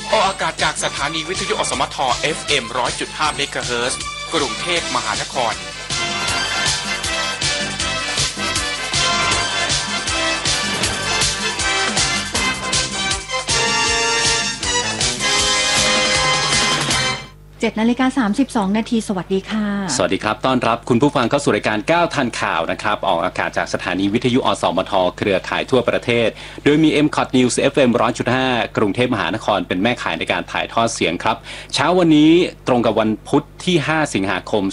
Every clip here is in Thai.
ออกอากาศจากสถานีวิทยุอสมท FM 100.5 เมกะเฮิรตซ์กรุงเทพมหานคร 7:32 นาทีสวัสดีค่ะสวัสดีครับต้อนรับคุณผู้ฟังเข้าสู่รายการ9ทันข่าวนะครับออกอากาศจากสถานีวิทยุอสมทเครือข่ายทั่วประเทศโดยมี MCOT News FM 100.5 กรุงเทพมหานครเป็นแม่ข่ายในการถ่ายทอดเสียงครับเช้าวันนี้ตรงกับวันพุธที่5สิงหาคม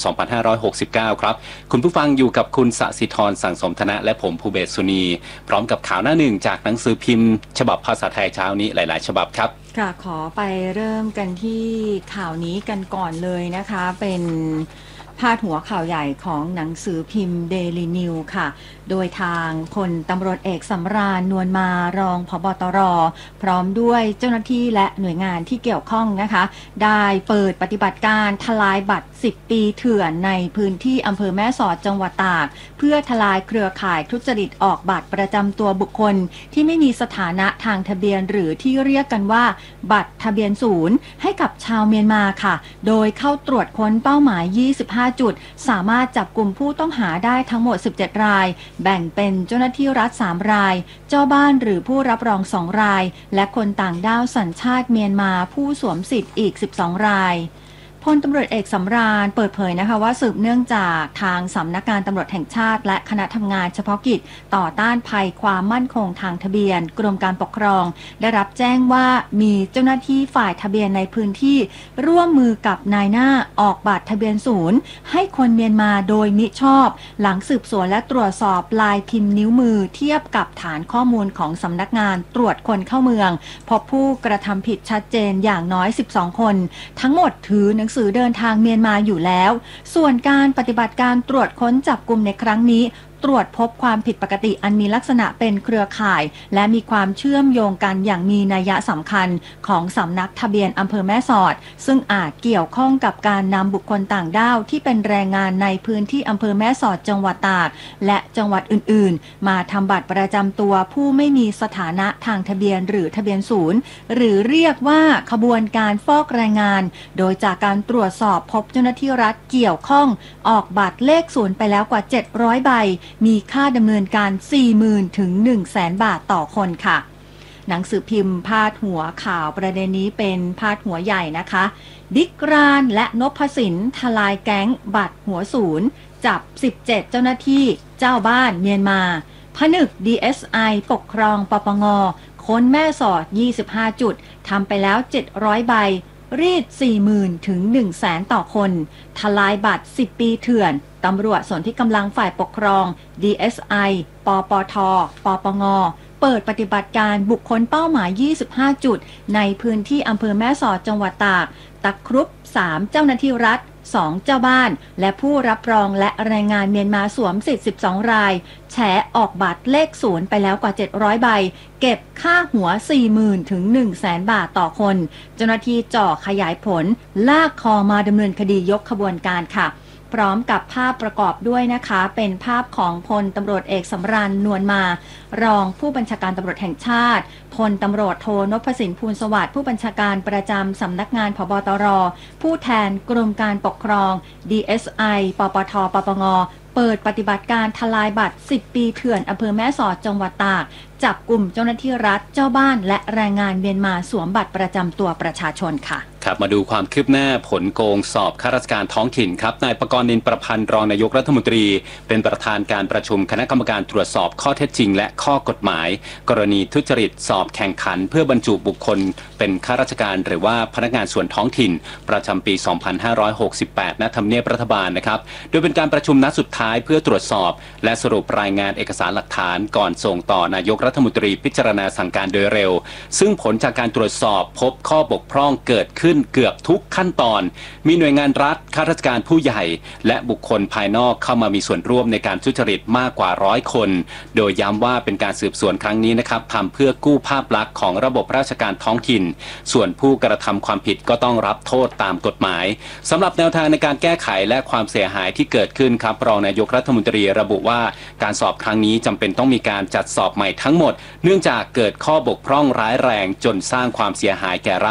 2569ครับคุณผู้ฟังอยู่กับคุณสศิธรสังสมธนะและผมภูเบศสุนีพร้อมกับข่าวหน้าหนึ่งจากหนังสือพิมพ์ฉบับภาษาไทยเช้านี้หลายๆฉบับครับค่ะขอไปเริ่มกันที่ข่าวนี้กันก่อนเลยนะคะเป็นพาดหัวข่าวใหญ่ของหนังสือพิมพ์ Daily News ค่ะโดยทางพลตำรวจเอกสำราญนวลมารองผบ.ตร.พร้อมด้วยเจ้าหน้าที่และหน่วยงานที่เกี่ยวข้องนะคะได้เปิดปฏิบัติการทลายบัตร10 ปีเถื่อนในพื้นที่อำเภอแม่สอดจังหวัดตากเพื่อทลายเครือข่ายทุจริตออกบัตรประจำตัวบุคคลที่ไม่มีสถานะทางทะเบียนหรือที่เรียกกันว่าบัตรทะเบียนศูนย์ให้กับชาวเมียนมาค่ะโดยเข้าตรวจค้นเป้าหมาย25 จุดสามารถจับกลุ่มผู้ต้องหาได้ทั้งหมด17 รายแบ่งเป็นเจ้าหน้าที่รัฐ3 รายเจ้าบ้านหรือผู้รับรอง2 รายและคนต่างด้าวสัญชาติเมียนมาผู้สวมสิทธิ์อีก12 รายพลตำรวจเอกสำราญเปิดเผยนะคะว่าสืบเนื่องจากทางสำนักงานตำรวจแห่งชาติและคณะทำงานเฉพาะกิจต่อต้านภัยความมั่นคงทางทะเบียนกรมการปกครองได้รับแจ้งว่ามีเจ้าหน้าที่ฝ่ายทะเบียนในพื้นที่ร่วมมือกับนายหน้าออกบัตรทะเบียนศูนย์ให้คนเมียนมาโดยมิชอบหลังสืบสวนและตรวจสอบลายพิมพ์นิ้วมือเทียบกับฐานข้อมูลของสำนักงานตรวจคนเข้าเมืองพบผู้กระทำผิดชัดเจนอย่างน้อย12 คนทั้งหมดถือหนังสือเดินทางเมียนมาอยู่แล้วส่วนการปฏิบัติการตรวจค้นจับกุมในครั้งนี้ตรวจพบความผิดปกติอันมีลักษณะเป็นเครือข่ายและมีความเชื่อมโยงกันอย่างมีนัยสำคัญของสำนักทะเบียนอำเภอแม่สอดซึ่งอาจเกี่ยวข้องกับการนำบุคคลต่างด้าวที่เป็นแรงงานในพื้นที่อำเภอแม่สอดจังหวัดตากและจังหวัดอื่นๆมาทำบัตรประจำตัวผู้ไม่มีสถานะทางทะเบียนหรือทะเบียนศูนย์หรือเรียกว่าขบวนการฟอกแรงงานโดยจากการตรวจสอบพบเจ้าหน้าที่รัฐเกี่ยวข้องออกบัตรเลขศูนย์ไปแล้วกว่า700 ใบมีค่าดำเนินการ 40,000 ถึง 100,000 บาทต่อคนค่ะหนังสือพิมพ์พาดหัวข่าวประเด็นนี้เป็นพาดหัวใหญ่นะคะบิ๊กรานและนพสินทลายแก๊งบัตรหัวศูนย์จับ17เจ้าหน้าที่เจ้าบ้านเมียนมาผนึก DSI ปกครองปปงค้นแม่สอด25 จุดทำไปแล้ว700 ใบรีด 40,000 ถึง 100,000 ต่อคนทลายบัตร10 ปีเถื่อนตำรวจส่วนที่กำลังฝ่ายปกครอง DSI ปปท ปปงเปิดปฏิบัติการบุคคลเป้าหมาย25 จุดในพื้นที่อำเภอแม่สอดจังหวัดตากตะครุบ3เจ้าหน้าที่รัฐ2เจ้าบ้านและผู้รับรองและแรงงานเมียนมาสวมสิทธิ์12 รายแฉออกบัตรเลขศูนย์ไปแล้วกว่า700 ใบเก็บค่าหัว 40,000 ถึง 100,000 บาทต่อคนเจ้าหน้าที่จ่อขยายผลลากคอมาดำเนินคดียกขบวนการค่ะพร้อมกับภาพประกอบด้วยนะคะเป็นภาพของพลตำรวจเอกสำราญนวลมารองผู้บัญชาการตำรวจแห่งชาติพลตำรวจโทนพสินพูลสวัสดิ์ผู้บัญชาการประจำสำนักงานผบ.ตร.ผู้แทนกรมการปกครอง DSI ปปท ปปงเปิดปฏิบัติการทลายบัตร10 ปีเถื่อนอำเภอแม่สอดจังหวัดตากจับกลุ่มเจ้าหน้าที่รัฐเจ้าบ้านและแรงงานเมียนมาสวมบัตรประจำตัวประชาชนค่ะครับมาดูความคืบหน้าผลโกงสอบข้าราชการท้องถิ่นครับนายประกรณ์ นินประพันธ์รองนายกรัฐมนตรีเป็นประธานการประชุมคณะกรรมการตรวจสอบข้อเท็จจริงและข้อกฎหมายกรณีทุจริตสอบแข่งขันเพื่อบรรจุบุคคลเป็นข้าราชการหรือว่าพนักงานส่วนท้องถิ่นประจำปี 2568 ณ ทำเนียบรัฐบาลนะครับโดยเป็นการประชุมนัดสุดท้ายเพื่อตรวจสอบและสรุปรายงานเอกสารหลักฐานก่อนส่งต่อนายกรัฐมนตรีพิจารณาสั่งการโดยเร็วซึ่งผลจากการตรวจสอบพบข้อบกพร่องเกิดขึ้นเกือบทุกขั้นตอนมีหน่วยงานรัฐข้าราชการผู้ใหญ่และบุคคลภายนอกเข้ามามีส่วนร่วมในการทุจริตมากกว่า100 คนโดยย้ำว่าเป็นการสืบสวนครั้งนี้นะครับทำเพื่อกู้ภาพลักษณ์ของระบบราชการท้องถิ่นส่วนผู้กระทำความผิดก็ต้องรับโทษตามกฎหมายสำหรับแนวทางในการแก้ไขและความเสียหายที่เกิดขึ้นครับรองนายกรัฐมนตรีระบุว่าการสอบครั้งนี้จำเป็นต้องมีการจัดสอบใหม่ทั้งหมดเนื่องจากเกิดข้อบกพร่องร้ายแรงจนสร้างความเสียหายแก่